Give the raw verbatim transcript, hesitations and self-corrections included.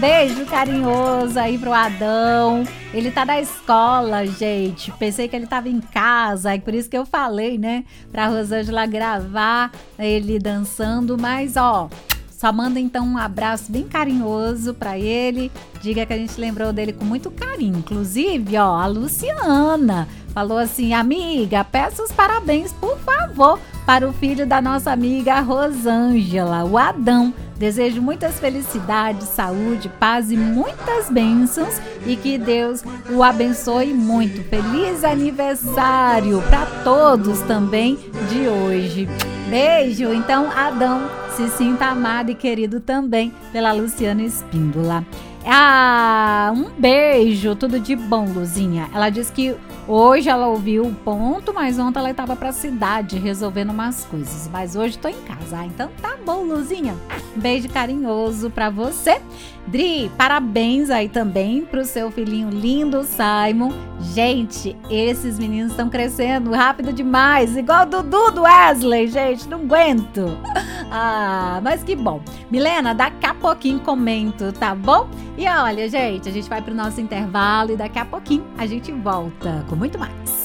beijo carinhoso aí pro Adão. Ele tá na escola, gente. Pensei que ele tava em casa, é por isso que eu falei, né? Pra Rosângela gravar ele dançando, mas ó... Só manda então um abraço bem carinhoso pra ele. Diga que a gente lembrou dele com muito carinho. Inclusive, ó, a Luciana falou assim: amiga, peça os parabéns, por favor, para o filho da nossa amiga Rosângela, o Adão. Desejo muitas felicidades, saúde, paz e muitas bênçãos e que Deus o abençoe muito. Feliz aniversário para todos também de hoje. Beijo, então, Adão, se sinta amado e querido também pela Luciana Espíndola. Ah, um beijo, tudo de bom, Luzinha. Ela disse que hoje ela ouviu o ponto, mas ontem ela estava pra cidade resolvendo umas coisas. Mas hoje tô em casa, ah, então tá bom, Luzinha. Um beijo carinhoso pra você. Dri, parabéns aí também pro seu filhinho lindo, Simon. Gente, esses meninos estão crescendo rápido demais, igual o Dudu do Wesley, gente, não aguento. Ah, mas que bom. Milena, daqui a pouquinho comento, tá bom? E olha, gente, a gente vai pro nosso intervalo e daqui a pouquinho a gente volta com muito mais.